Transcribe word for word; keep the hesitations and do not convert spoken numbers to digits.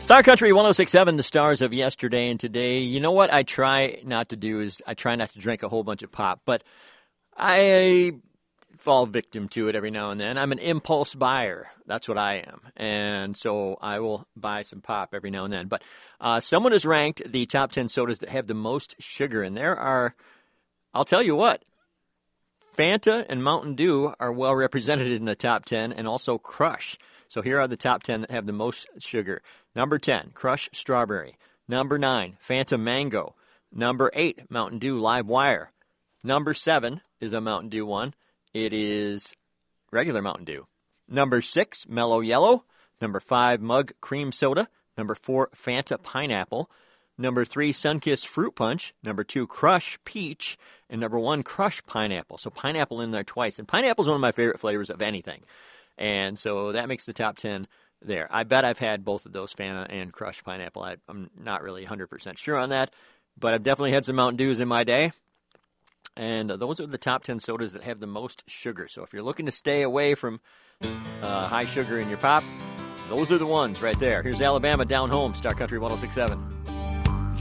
Star Country one oh six point seven, the stars of yesterday and today. You know what I try not to do is I try not to drink a whole bunch of pop, but I fall victim to it every now and then. I'm an impulse buyer. That's what I am. And so I will buy some pop every now and then. But uh, someone has ranked the top ten sodas that have the most sugar. And there are, I'll tell you what, Fanta and Mountain Dew are well represented in the top ten, and also Crush. So here are the top ten that have the most sugar. Number ten, Crush Strawberry. Number nine, Fanta Mango. Number eight, Mountain Dew Live Wire. Number seven is a Mountain Dew one. It is regular Mountain Dew. Number six, Mellow Yellow. Number five, Mug Cream Soda. Number four, Fanta Pineapple. Number three, Sunkist Fruit Punch. Number two, Crush Peach. And number one, Crush Pineapple. So pineapple in there twice. And pineapple is one of my favorite flavors of anything. And so that makes the top ten there. I bet I've had both of those, Fanta and Crush Pineapple. I, I'm not really one hundred percent sure on that, but I've definitely had some Mountain Dews in my day. And those are the top ten sodas that have the most sugar. So if you're looking to stay away from uh, high sugar in your pop, those are the ones right there. Here's Alabama Down Home, Star Country one oh six point seven.